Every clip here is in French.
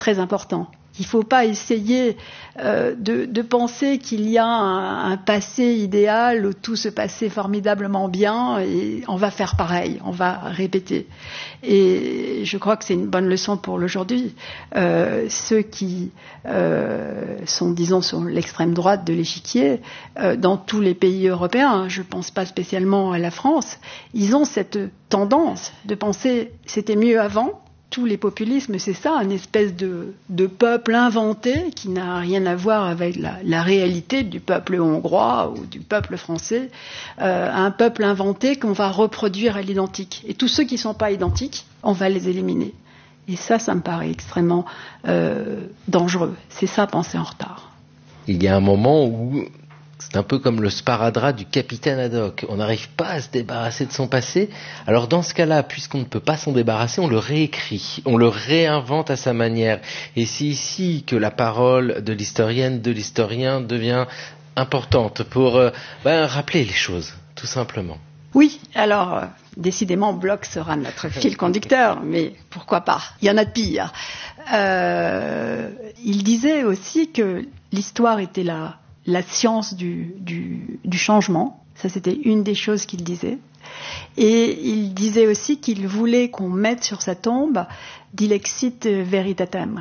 très important. Il ne faut pas essayer de penser qu'il y a un passé idéal où tout se passait formidablement bien et on va faire pareil, on va répéter. Et je crois que c'est une bonne leçon pour l'aujourd'hui. Ceux qui sont, disons, sur l'extrême droite de l'échiquier, dans tous les pays européens, je ne pense pas spécialement à la France, ils ont cette tendance de penser c'était mieux avant. Tous les populismes, c'est ça, une espèce de peuple inventé qui n'a rien à voir avec la réalité du peuple hongrois ou du peuple français, un peuple inventé qu'on va reproduire à l'identique. Et tous ceux qui ne sont pas identiques, on va les éliminer. Et ça me paraît extrêmement dangereux. C'est ça, penser en retard. Il y a un moment où c'est un peu comme le sparadrap du capitaine Haddock. On n'arrive pas à se débarrasser de son passé. Alors dans ce cas-là, puisqu'on ne peut pas s'en débarrasser, on le réécrit, on le réinvente à sa manière. Et c'est ici que la parole de l'historienne, de l'historien devient importante pour rappeler les choses, tout simplement. Oui, alors décidément Bloch sera notre fil conducteur, mais pourquoi pas? Il y en a de pire. Il disait aussi que l'histoire était la science du changement. Ça, c'était une des choses qu'il disait. Et il disait aussi qu'il voulait qu'on mette sur sa tombe « Dilexit veritatem ».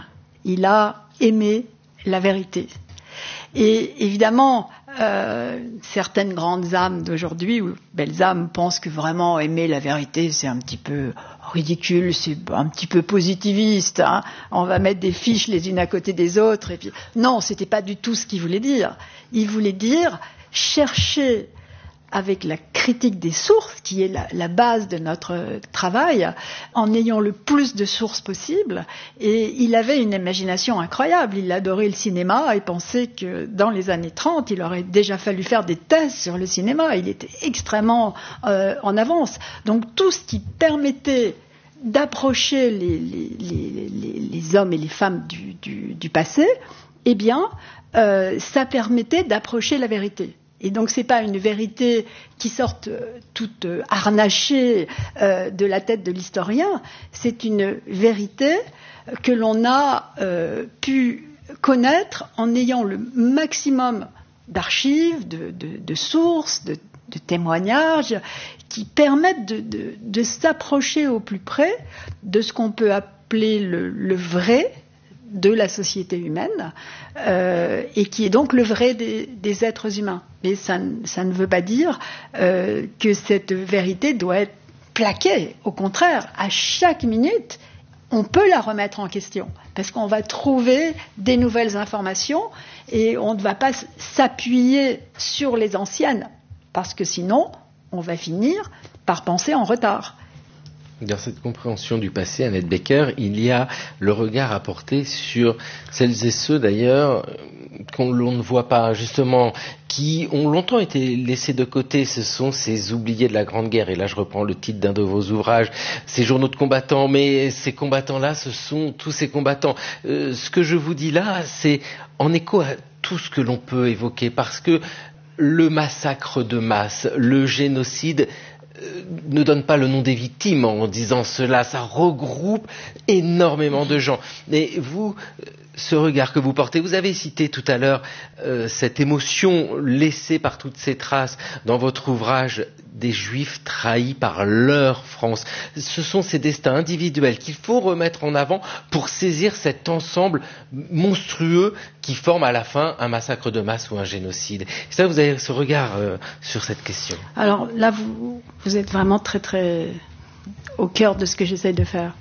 Il a aimé la vérité. Et évidemment, certaines grandes âmes d'aujourd'hui, ou belles âmes, pensent que vraiment aimer la vérité, c'est un petit peu ridicule, c'est un petit peu positiviste. Hein. On va mettre des fiches les unes à côté des autres. Et puis, non, c'était pas du tout ce qu'il voulait dire. Il voulait dire chercher avec la critique des sources, qui est la base de notre travail, en ayant le plus de sources possible. Et il avait une imagination incroyable. Il adorait le cinéma et pensait que dans les années 30, il aurait déjà fallu faire des thèses sur le cinéma. Il était extrêmement en avance. Donc tout ce qui permettait d'approcher les hommes et les femmes du passé, eh bien, ça permettait d'approcher la vérité. Et donc, c'est pas une vérité qui sorte toute harnachée de la tête de l'historien, c'est une vérité que l'on a pu connaître en ayant le maximum d'archives, de sources, de témoignages qui permettent de s'approcher au plus près de ce qu'on peut appeler le vrai de la société humaine et qui est donc le vrai des êtres humains. Mais ça ne veut pas dire que cette vérité doit être plaquée. Au contraire, à chaque minute, on peut la remettre en question parce qu'on va trouver des nouvelles informations et on ne va pas s'appuyer sur les anciennes parce que sinon, on va finir par penser en retard. Dans cette compréhension du passé, Annette Becker, il y a le regard à porter sur celles et ceux d'ailleurs qu'on ne voit pas, justement, qui ont longtemps été laissés de côté. Ce sont ces oubliés de la Grande Guerre. Et là, je reprends le titre d'un de vos ouvrages, ces journaux de combattants. Mais ces combattants-là, ce sont tous ces combattants. Ce que je vous dis là, c'est en écho à tout ce que l'on peut évoquer, parce que le massacre de masse, le génocide, ne donne pas le nom des victimes en disant cela, ça regroupe énormément de gens. Et vous, ce regard que vous portez, vous avez cité tout à l'heure cette émotion laissée par toutes ces traces dans votre ouvrage des Juifs trahis par leur France. Ce sont ces destins individuels qu'il faut remettre en avant pour saisir cet ensemble monstrueux qui forme à la fin un massacre de masse ou un génocide. Et ça, vous avez ce regard sur cette question. Alors là, vous êtes vraiment très très au cœur de ce que j'essaie de faire.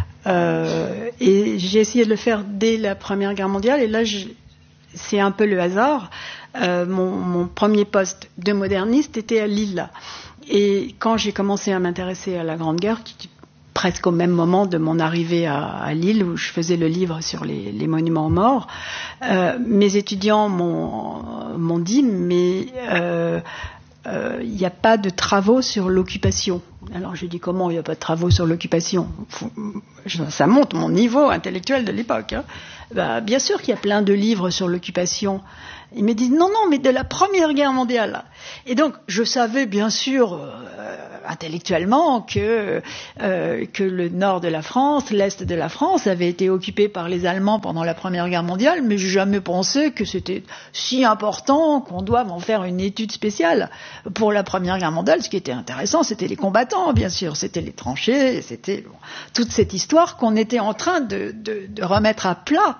Et j'ai essayé de le faire dès la Première Guerre mondiale. Et là, c'est un peu le hasard. Mon premier poste de moderniste était à Lille. Et quand j'ai commencé à m'intéresser à la Grande Guerre, qui était presque au même moment de mon arrivée à Lille, où je faisais le livre sur les monuments aux morts, mes étudiants m'ont dit, mais il n'y a pas de travaux sur l'occupation. Alors je dis, comment il n'y a pas de travaux sur l'occupation? Ça montre mon niveau intellectuel de l'époque. Hein. Bien sûr qu'il y a plein de livres sur l'occupation. Ils me disent, non, mais de la Première Guerre mondiale. Et donc, je savais bien sûr intellectuellement que le nord de la France, l'est de la France avait été occupé par les Allemands pendant la Première Guerre mondiale, mais j'ai jamais pensé que c'était si important qu'on doive en faire une étude spéciale pour la Première Guerre mondiale. Ce qui était intéressant, c'était les combattants, bien sûr, c'était les tranchées, c'était toute cette histoire qu'on était en train de remettre à plat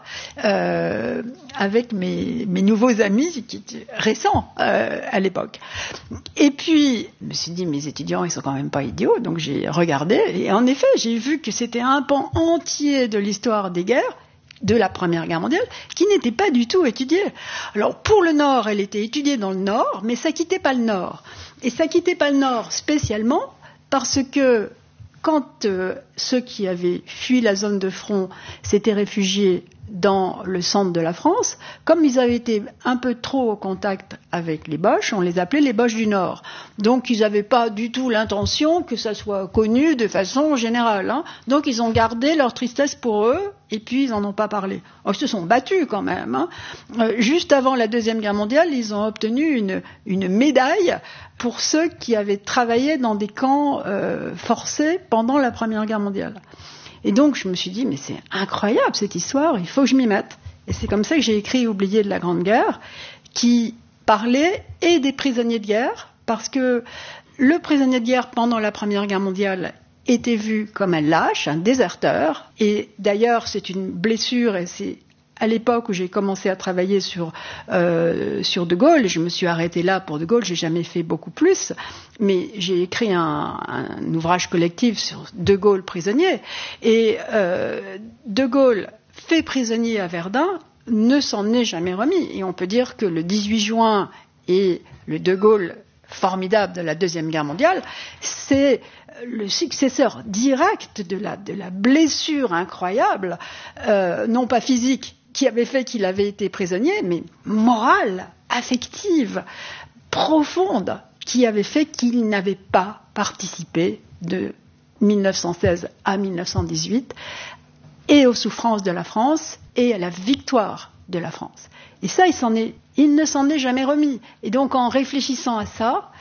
avec mes nouveaux amis qui étaient récents à l'époque. Et puis, je me suis dit, mes étudiants, ils sont quand même pas idiots, donc j'ai regardé, et en effet, j'ai vu que c'était un pan entier de l'histoire des guerres, de la Première Guerre mondiale, qui n'était pas du tout étudiée. Alors, pour le Nord, elle était étudiée dans le Nord, mais ça quittait pas le Nord. Et ça quittait pas le Nord spécialement parce que quand ceux qui avaient fui la zone de front s'étaient réfugiés dans le centre de la France, comme ils avaient été un peu trop au contact avec les Boches, on les appelait les Boches du Nord. Donc ils n'avaient pas du tout l'intention que ça soit connu de façon générale, hein. Donc ils ont gardé leur tristesse pour eux, et puis ils n'en ont pas parlé. Alors, ils se sont battus quand même, hein. Juste avant la Deuxième Guerre mondiale, ils ont obtenu une médaille pour ceux qui avaient travaillé dans des camps forcés pendant la Première Guerre mondiale. Et donc, je me suis dit, mais c'est incroyable cette histoire, il faut que je m'y mette. Et c'est comme ça que j'ai écrit Oubliés de la Grande Guerre, qui parlait et des prisonniers de guerre, parce que le prisonnier de guerre pendant la Première Guerre mondiale était vu comme un lâche, un déserteur. Et d'ailleurs, c'est une blessure, et c'est à l'époque où j'ai commencé à travailler sur De Gaulle, je me suis arrêtée là pour De Gaulle, j'ai jamais fait beaucoup plus, mais j'ai écrit un ouvrage collectif sur De Gaulle prisonnier, et De Gaulle fait prisonnier à Verdun ne s'en est jamais remis, et on peut dire que le 18 juin et le De Gaulle formidable de la Deuxième Guerre mondiale, c'est le successeur direct de la blessure incroyable, non pas physique, qui avait fait qu'il avait été prisonnier, mais morale, affective, profonde, qui avait fait qu'il n'avait pas participé de 1916 à 1918 et aux souffrances de la France et à la victoire de la France. Et ça, il ne s'en est jamais remis. Et donc, en réfléchissant à ça,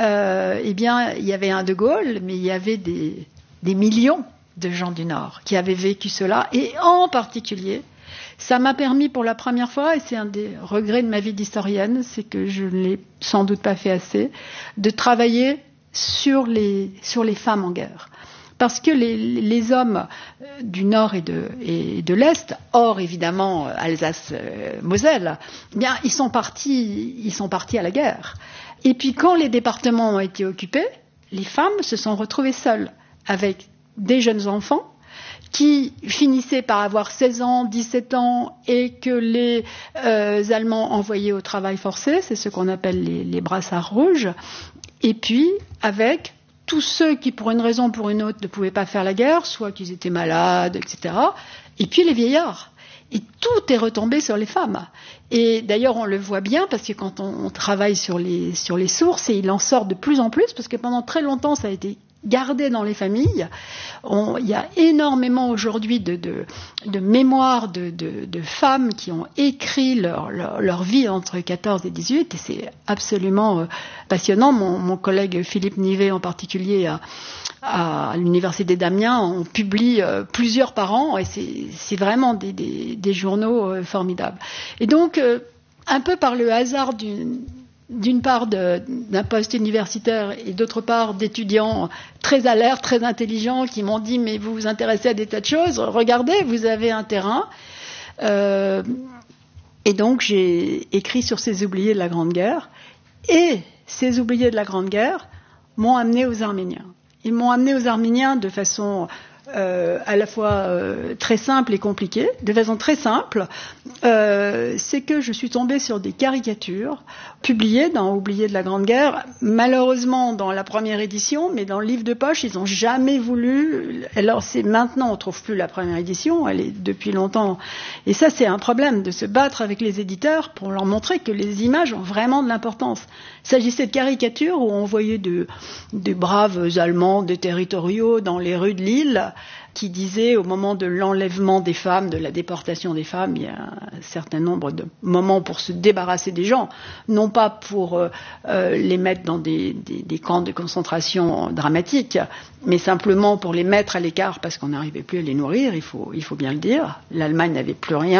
eh bien, il y avait un De Gaulle, mais il y avait des millions de gens du Nord qui avaient vécu cela, et en particulier, ça m'a permis pour la première fois, et c'est un des regrets de ma vie d'historienne, c'est que je ne l'ai sans doute pas fait assez, de travailler sur les femmes en guerre. Parce que les hommes du Nord et de l'Est, hors évidemment Alsace-Moselle, eh bien, ils sont partis à la guerre. Et puis quand les départements ont été occupés, les femmes se sont retrouvées seules, avec des jeunes enfants, qui finissaient par avoir 16 ans, 17 ans, et que les Allemands envoyaient au travail forcé, c'est ce qu'on appelle les brassards rouges, et puis avec tous ceux qui, pour une raison ou pour une autre, ne pouvaient pas faire la guerre, soit qu'ils étaient malades, etc., et puis les vieillards. Et tout est retombé sur les femmes. Et d'ailleurs, on le voit bien, parce que quand on travaille sur les sources, et il en sort de plus en plus, parce que pendant très longtemps, ça a été gardé dans les familles. Il y a énormément aujourd'hui de mémoires de femmes qui ont écrit leur vie entre 14 et 18, et c'est absolument passionnant. Mon collègue Philippe Nivet en particulier à l'université d'Amiens, on publie plusieurs par an, et c'est vraiment des journaux formidables. Et donc, un peu par le hasard d'une part d'un poste universitaire et d'autre part d'étudiants très alertes, très intelligents qui m'ont dit « mais vous vous intéressez à des tas de choses, regardez, vous avez un terrain ». Et donc j'ai écrit sur ces oubliés de la Grande Guerre, et ces oubliés de la Grande Guerre m'ont amené aux Arméniens. Ils m'ont amené aux Arméniens de façon à la fois très simple et compliquée. De façon très simple, c'est que je suis tombée sur des caricatures publiées dans Oubliés de la Grande Guerre, malheureusement dans la première édition, mais dans le livre de poche, ils n'ont jamais voulu. Alors c'est maintenant, on ne trouve plus la première édition, elle est depuis longtemps. Et ça, c'est un problème, de se battre avec les éditeurs pour leur montrer que les images ont vraiment de l'importance. Il s'agissait de caricatures où on voyait de braves Allemands, des territoriaux dans les rues de Lille, qui disait au moment de l'enlèvement des femmes, de la déportation des femmes, il y a un certain nombre de moments pour se débarrasser des gens, non pas pour les mettre dans des camps de concentration dramatiques, mais simplement pour les mettre à l'écart parce qu'on n'arrivait plus à les nourrir, il faut bien le dire. L'Allemagne n'avait plus rien